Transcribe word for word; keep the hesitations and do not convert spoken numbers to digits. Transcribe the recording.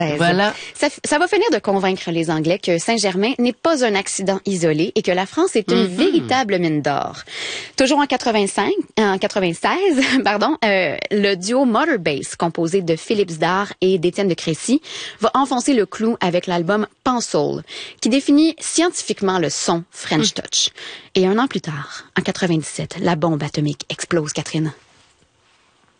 Voilà. Ça, ça va finir de convaincre les Anglais que Saint-Germain n'est pas un accident isolé et que la France est une mm-hmm. véritable mine d'or. Toujours en quatre-vingt-cinq, en quatre-vingt-seize, pardon, euh, le duo Motorbase, composé de Philippe Zdar et d'Étienne de Crécy, va enfoncer le clou avec l'album Pansoul, qui définit scientifiquement le son French Touch. Et un an plus tard, en quatre-vingt-dix-sept, la bombe atomique explose, Catherine.